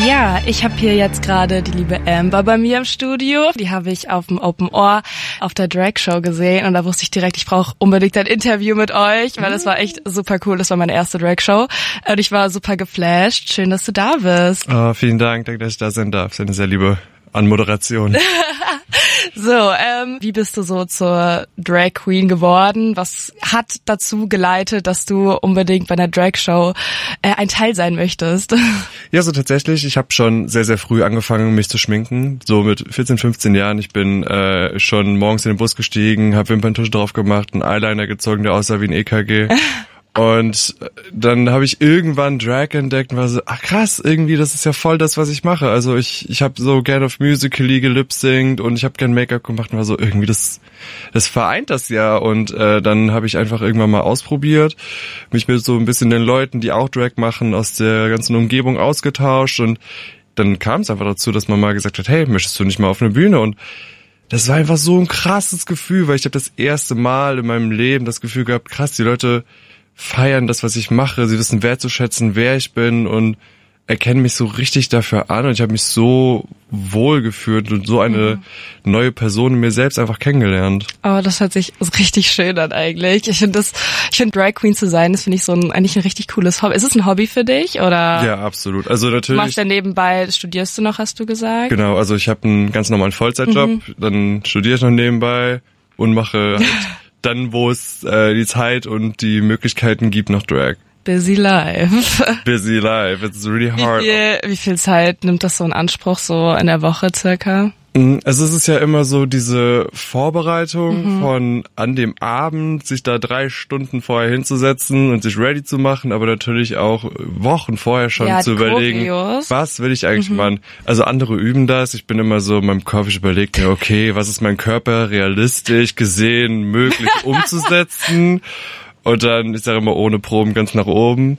Ja, ich habe hier jetzt gerade die liebe Amber bei mir im Studio. Die habe ich auf dem Open Ohr auf der Drag Show gesehen und da wusste ich direkt, ich brauche unbedingt ein Interview mit euch, weil das war echt super cool. Das war meine erste Drag Show und ich war super geflasht. Schön, dass du da bist. Oh, vielen Dank, dass ich da sein darf. Das ist eine sehr liebe Anmoderation. So, wie bist du so zur Drag Queen geworden? Was hat dazu geleitet, dass du unbedingt bei einer Drag Show ein Teil sein möchtest? Ja, so tatsächlich. Ich habe schon sehr, sehr früh angefangen, mich zu schminken. So mit 14, 15 Jahren. Ich bin schon morgens in den Bus gestiegen, habe Wimperntusche drauf gemacht, einen Eyeliner gezogen, der aussah wie ein EKG. Und dann habe ich irgendwann Drag entdeckt und war so, ach krass, irgendwie, das ist ja voll das, was ich mache. Also ich habe so gerne auf Musical.ly gelipsingt und ich habe gern Make-up gemacht und war so, irgendwie, das vereint das ja. Und dann habe ich einfach irgendwann mal ausprobiert, mich mit so ein bisschen den Leuten, die auch Drag machen, aus der ganzen Umgebung ausgetauscht. Und dann kam es einfach dazu, dass man mal gesagt hat, hey, möchtest du nicht mal auf eine Bühne? Und das war einfach so ein krasses Gefühl, weil ich habe das erste Mal in meinem Leben das Gefühl gehabt, krass, die Leute feiern das, was ich mache. Sie wissen wertzuschätzen, wer ich bin und erkennen mich so richtig dafür an. Und ich habe mich so wohl gefühlt und so eine neue Person in mir selbst einfach kennengelernt. Oh, das hört sich richtig schön an eigentlich. Ich finde Drag Queen zu sein, das finde ich eigentlich ein richtig cooles Hobby. Ist es ein Hobby für dich oder? Ja, absolut. Also natürlich. Machst du nebenbei, studierst du noch, hast du gesagt? Genau, also ich habe einen ganz normalen Vollzeitjob, dann studiere ich noch nebenbei und mache halt dann, wo es die Zeit und die Möglichkeiten gibt, noch Drag. Busy life. Busy life, it's really hard. Wie viel Zeit nimmt das so in Anspruch, so in der Woche circa? Also es ist ja immer so diese Vorbereitung von an dem Abend, sich da 3 Stunden vorher hinzusetzen und sich ready zu machen, aber natürlich auch Wochen vorher schon zu überlegen, was will ich eigentlich machen. Also andere üben das, ich bin immer so in meinem Kopf, ich überlege mir, okay, was ist mein Körper realistisch gesehen möglich umzusetzen? Und dann, ich sage immer, ohne Proben ganz nach oben.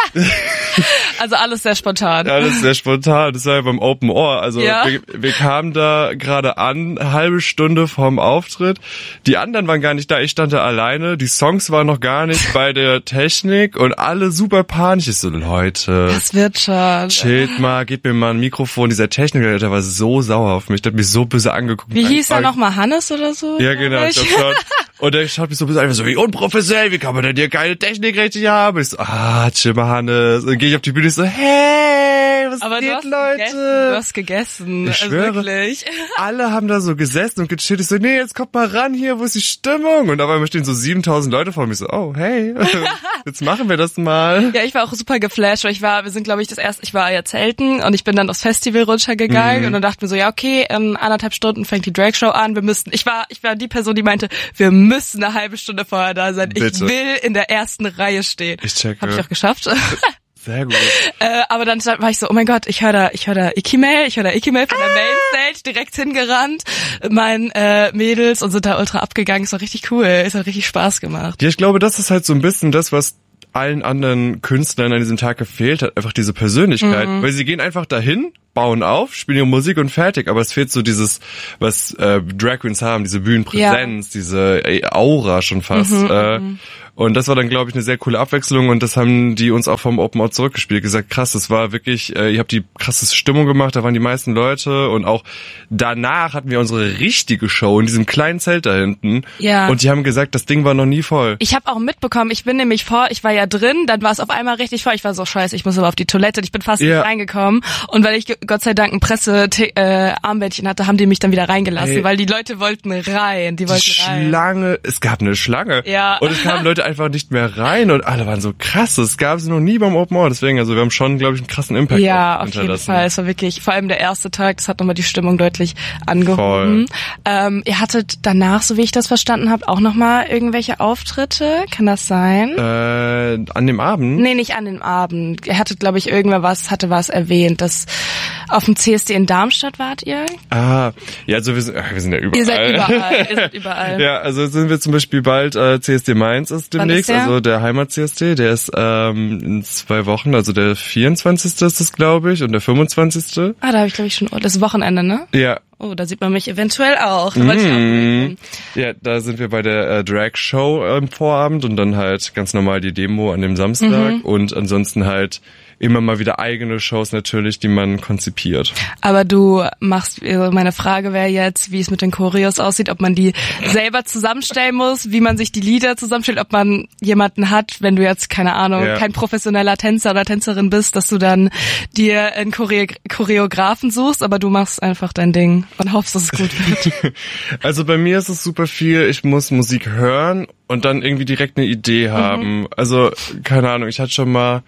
Also alles sehr spontan. Alles sehr spontan. Das war ja beim Open Ohr. Also wir kamen da gerade an, eine halbe Stunde vorm Auftritt. Die anderen waren gar nicht da. Ich stand da alleine. Die Songs waren noch gar nicht bei der Technik und alle super panisch. Ich so, Leute. Das wird schon. Chillt mal, gebt mir mal ein Mikrofon. Dieser Techniker, der war so sauer auf mich. Der hat mich so böse angeguckt. Wie hieß er nochmal? Hannes oder so? Ja, genau. Ich glaub schon. Und der schaut mich so böse an. So, wie unprofessionell. Wie kann man denn hier keine Technik richtig haben? Ich so, chill mal, Hannes. Und dann gehe ich auf die Bühne. Ich so, hey, was geht, Leute? Du hast gegessen. Ich schwöre, wirklich. alle haben da so gesessen und gechillt. Ich so, nee, jetzt kommt mal ran hier, wo ist die Stimmung? Und dabei stehen so 7000 Leute vor mir. Ich so, oh, hey, jetzt machen wir das mal. Ja, ich war auch super geflasht, weil wir sind, glaube ich, ich war ja zelten und ich bin dann aufs Festival runtergegangen und dann dachte mir so, ja, okay, in 1,5 Stunden fängt die Drag Show an. Ich war die Person, die meinte, wir müssen eine halbe Stunde vorher da sein. Bitte. Ich will in der ersten Reihe stehen. Ich checke. Hab ich auch geschafft. Sehr gut. Aber dann war ich so, oh mein Gott, ich höre da Icky-Mail von der Mainstage, direkt hingerannt, meinen Mädels und sind da ultra abgegangen. Es war richtig cool, es hat richtig Spaß gemacht. Ja, ich glaube, das ist halt so ein bisschen das, was allen anderen Künstlern an diesem Tag gefehlt hat, einfach diese Persönlichkeit. Weil sie gehen einfach dahin, bauen auf, spielen ihre Musik und fertig. Aber es fehlt so dieses, was Drag Queens haben, diese Bühnenpräsenz, diese Aura schon fast. Und das war dann, glaube ich, eine sehr coole Abwechslung und das haben die uns auch vom Open Out zurückgespielt. Gesagt, krass, das war wirklich, ihr habt die krasseste Stimmung gemacht, da waren die meisten Leute und auch danach hatten wir unsere richtige Show in diesem kleinen Zelt da hinten. Ja. Und die haben gesagt, das Ding war noch nie voll. Ich habe auch mitbekommen, ich war ja drin, dann war es auf einmal richtig voll. Ich war so, scheiße, ich muss aber auf die Toilette. Ich bin fast nicht reingekommen. Und weil ich Gott sei Dank ein Armbändchen hatte, haben die mich dann wieder reingelassen, weil die Leute wollten rein. Es gab eine Schlange. Ja. Und es kamen Leute einfach nicht mehr rein und alle waren so krass. Das gab es noch nie beim Open Air. Deswegen, also wir haben schon, glaube ich, einen krassen Impact auf jeden Fall. Es war wirklich, vor allem der erste Tag, das hat nochmal die Stimmung deutlich angehoben. Ihr hattet danach, so wie ich das verstanden habe, auch nochmal irgendwelche Auftritte. Kann das sein? An dem Abend? Nee, nicht an dem Abend. Ihr hattet, glaube ich, was erwähnt, dass auf dem CSD in Darmstadt wart ihr? Ja, also wir sind ja überall. Ihr seid überall. Ja, also sind wir zum Beispiel bald, CSD Mainz ist demnächst, also der Heimat-CSD, der ist in 2 Wochen, also der 24. ist das, glaube ich, und der 25. Da habe ich, glaube ich, schon, das Wochenende, ne? Ja. Oh, da sieht man mich eventuell auch. Da wollte ich auch ja, da sind wir bei der Drag-Show am Vorabend und dann halt ganz normal die Demo an dem Samstag und ansonsten halt immer mal wieder eigene Shows natürlich, die man konzipiert. Aber du machst, meine Frage wäre jetzt, wie es mit den Choreos aussieht, ob man die selber zusammenstellen muss, wie man sich die Lieder zusammenstellt, ob man jemanden hat, wenn du jetzt, keine Ahnung, kein professioneller Tänzer oder Tänzerin bist, dass du dann dir einen Choreografen suchst, aber du machst einfach dein Ding und hoffst, dass es gut wird. Also bei mir ist es super viel, ich muss Musik hören und dann irgendwie direkt eine Idee haben. Also, keine Ahnung, ich hatte schon mal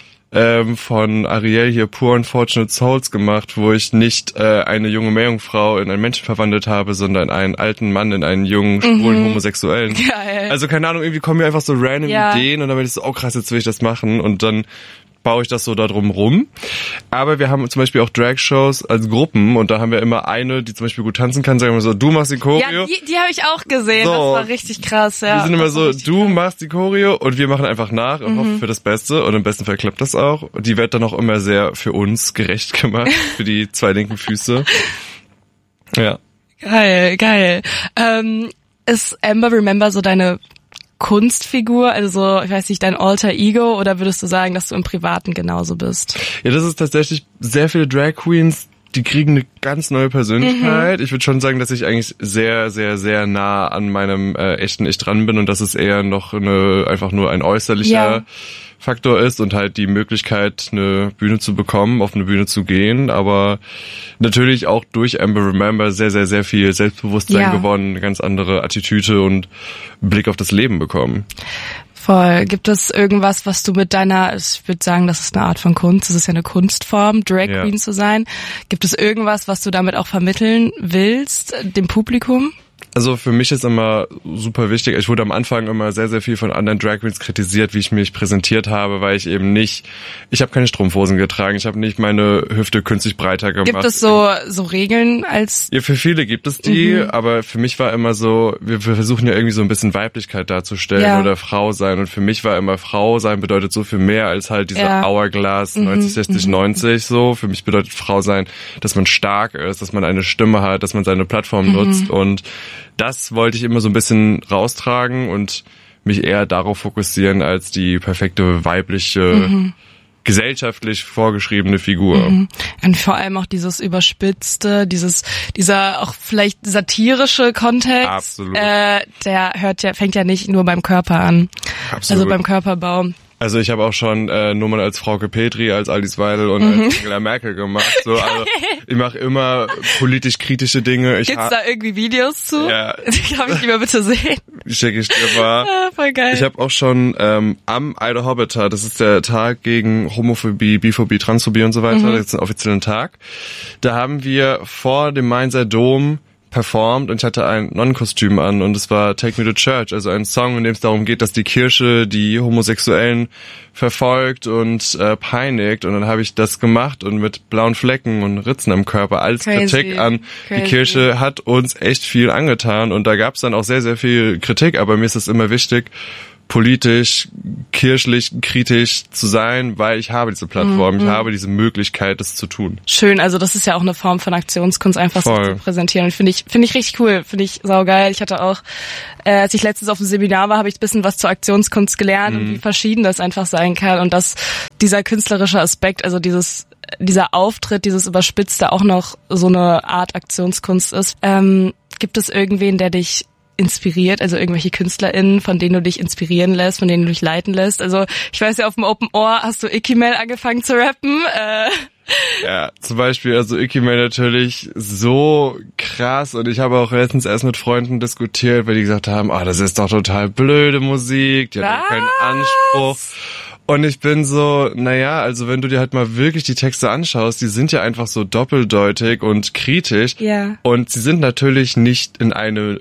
von Ariel hier Poor Unfortunate Souls gemacht, wo ich nicht eine junge Meerjungfrau in einen Menschen verwandelt habe, sondern einen alten Mann in einen jungen, schwulen Homosexuellen. Geil. Also keine Ahnung, irgendwie kommen mir einfach so random Ideen und dann bin ich so, oh krass, jetzt will ich das machen und dann baue ich das so da drum rum. Aber wir haben zum Beispiel auch Drag-Shows als Gruppen und da haben wir immer eine, die zum Beispiel gut tanzen kann, sagen wir so, du machst die Choreo. Ja, die habe ich auch gesehen, so. Das war richtig krass, ja. Wir sind immer so, du machst die Choreo und wir machen einfach nach und hoffen für das Beste und im besten Fall klappt das auch. Und die wird dann auch immer sehr für uns gerecht gemacht, für die 2 linken Füße. Ja. Geil. Ist Amber Remember so deine Kunstfigur, also so, ich weiß nicht, dein Alter Ego, oder würdest du sagen, dass du im Privaten genauso bist? Ja, das ist tatsächlich sehr viele Drag Queens, die kriegen eine ganz neue Persönlichkeit. Ich würde schon sagen, dass ich eigentlich sehr, sehr, sehr nah an meinem echten Ich dran bin und dass es eher noch einfach nur ein äußerlicher Faktor ist und halt die Möglichkeit, eine Bühne zu bekommen, auf eine Bühne zu gehen, aber natürlich auch durch Amber Remember sehr, sehr, sehr viel Selbstbewusstsein gewonnen, eine ganz andere Attitüde und Blick auf das Leben bekommen. Voll. Gibt es irgendwas, was du mit deiner, ich würde sagen, das ist eine Art von Kunst, das ist ja eine Kunstform, Drag Queen zu sein. Gibt es irgendwas, was du damit auch vermitteln willst, dem Publikum? Also für mich ist immer super wichtig, ich wurde am Anfang immer sehr, sehr viel von anderen Drag Queens kritisiert, wie ich mich präsentiert habe, weil ich eben nicht, ich habe keine Strumpfhosen getragen, ich habe nicht meine Hüfte künstlich breiter gemacht. Gibt es so Regeln als... Ja, für viele gibt es die, aber für mich war immer so, wir versuchen ja irgendwie so ein bisschen Weiblichkeit darzustellen oder Frau sein und für mich war immer Frau sein bedeutet so viel mehr als halt dieser Hourglass 90, 60, 90 so. Für mich bedeutet Frau sein, dass man stark ist, dass man eine Stimme hat, dass man seine Plattform nutzt und das wollte ich immer so ein bisschen raustragen und mich eher darauf fokussieren als die perfekte weibliche, gesellschaftlich vorgeschriebene Figur. Und vor allem auch dieses Überspitzte, dieser auch vielleicht satirische Kontext. Absolut. Fängt ja nicht nur beim Körper an. Absolut. Also beim Körperbau. Also ich habe auch schon Nummern als Frauke Petri, als Alice Weidel und als Angela Merkel gemacht. So, also ich mache immer politisch kritische Dinge. Gibt's da irgendwie Videos zu? Ja. Die kann ich lieber bitte sehen. Schicke ich dir mal. Ah, voll geil. Ich habe auch schon am Ida Hobbiter, das ist der Tag gegen Homophobie, Biphobie, Transphobie und so weiter, das ist ein offizieller Tag. Da haben wir vor dem Mainzer Dom performt und ich hatte ein Nonnenkostüm an und es war Take Me to Church, also ein Song, in dem es darum geht, dass die Kirche die Homosexuellen verfolgt und peinigt und dann habe ich das gemacht und mit blauen Flecken und Ritzen am Körper als Kritik an die Kirche hat uns echt viel angetan und da gab es dann auch sehr, sehr viel Kritik, aber mir ist es immer wichtig, politisch, kirchlich, kritisch zu sein, weil ich habe diese Plattform, ich habe diese Möglichkeit, das zu tun. Schön, also das ist ja auch eine Form von Aktionskunst, einfach so zu präsentieren. Und finde ich richtig cool, finde ich saugeil. Ich hatte auch, als ich letztens auf dem Seminar war, habe ich ein bisschen was zur Aktionskunst gelernt und wie verschieden das einfach sein kann und dass dieser künstlerische Aspekt, also dieser Auftritt, dieses Überspitzte auch noch so eine Art Aktionskunst ist. Gibt es irgendwen, der dich inspiriert, also irgendwelche KünstlerInnen, von denen du dich inspirieren lässt, von denen du dich leiten lässt? Also ich weiß ja, auf dem Open Ohr hast du Ikimel angefangen zu rappen. Ja, zum Beispiel, also Ikimel natürlich so krass und ich habe auch letztens erst mit Freunden diskutiert, weil die gesagt haben, das ist doch total blöde Musik, die hat doch keinen Anspruch. Und ich bin so, also wenn du dir halt mal wirklich die Texte anschaust, die sind ja einfach so doppeldeutig und kritisch. Ja. Und sie sind natürlich nicht in eine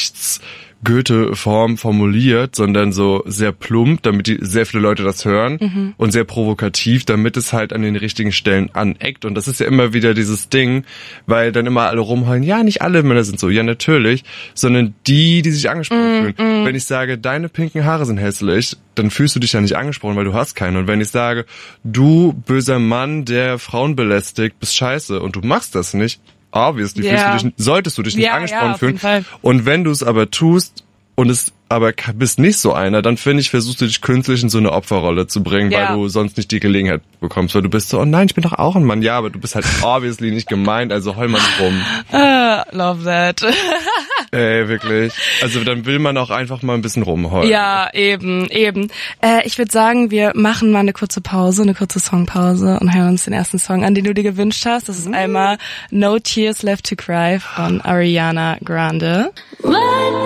Goethe-Form formuliert, sondern so sehr plump, damit sehr viele Leute das hören und sehr provokativ, damit es halt an den richtigen Stellen aneckt. Und das ist ja immer wieder dieses Ding, weil dann immer alle rumheulen, ja, nicht alle Männer sind so, ja natürlich, sondern die sich angesprochen fühlen. Wenn ich sage, deine pinken Haare sind hässlich, dann fühlst du dich ja nicht angesprochen, weil du hast keine. Und wenn ich sage, du böser Mann, der Frauen belästigt, bist scheiße und du machst das nicht, obviously solltest du dich nicht angesprochen fühlen. Und wenn du es aber tust und es aber bist nicht so einer, dann finde ich, versuchst du dich künstlich in so eine Opferrolle zu bringen, weil du sonst nicht die Gelegenheit bekommst, weil du bist so, oh nein, ich bin doch auch ein Mann. Ja, aber du bist halt obviously nicht gemeint, also heul mal rum. Love that. Ey, wirklich. Also dann will man auch einfach mal ein bisschen rumheulen. Ja, eben. Ich würde sagen, wir machen mal eine kurze Pause, eine kurze Songpause und hören uns den ersten Song an, den du dir gewünscht hast. Das ist einmal No Tears Left to Cry von Ariana Grande.